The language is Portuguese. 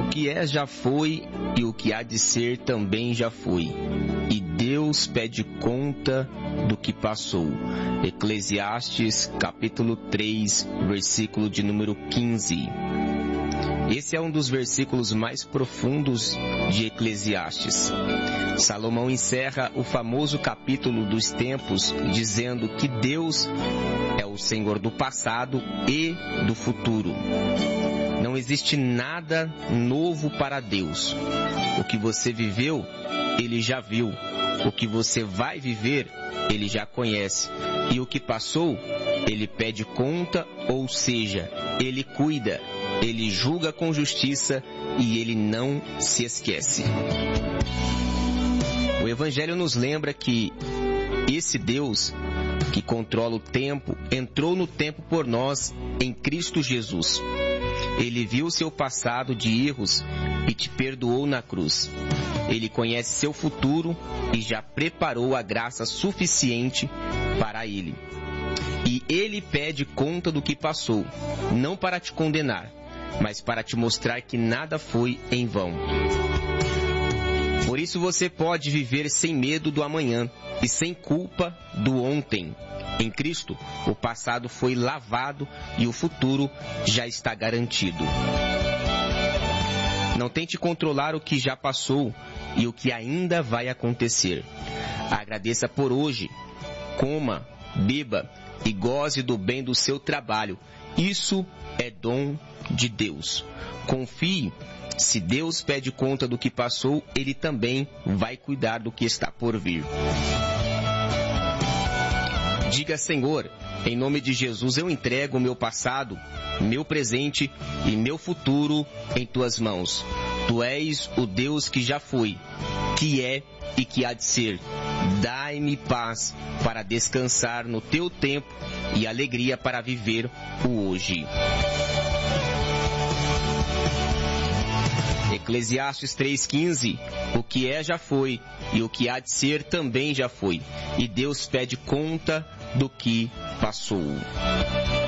que é já foi e o que há de ser também já foi. E Deus pede conta do que passou. Eclesiastes capítulo 3, versículo de número 15. Esse é um dos versículos mais profundos de Eclesiastes. Salomão encerra o famoso capítulo dos tempos dizendo que Deus é o Senhor do passado e do futuro. Não existe nada novo para Deus. O que você viveu, Ele já viu. O que você vai viver, Ele já conhece. E o que passou, Ele pede conta, ou seja, Ele cuida. Ele julga com justiça e Ele não se esquece. O Evangelho nos lembra que esse Deus que controla o tempo, entrou no tempo por nós em Cristo Jesus. Ele viu o seu passado de erros e te perdoou na cruz. Ele conhece seu futuro e já preparou a graça suficiente para ele. E Ele pede conta do que passou, não para te condenar, mas para te mostrar que nada foi em vão. Por isso você pode viver sem medo do amanhã e sem culpa do ontem. Em Cristo, o passado foi lavado e o futuro já está garantido. Não tente controlar o que já passou e o que ainda vai acontecer. Agradeça por hoje. Coma, beba e goze do bem do seu trabalho. Isso é dom de Deus. Confie. Se Deus pede conta do que passou, Ele também vai cuidar do que está por vir. Diga: Senhor, em nome de Jesus eu entrego o meu passado, meu presente e meu futuro em Tuas mãos. Tu és o Deus que já foi, que é e que há de ser. Dai-me paz para descansar no Teu tempo e alegria para viver o hoje. Eclesiastes 3,15. O que é já foi, e o que há de ser também já foi. E Deus pede conta do que passou.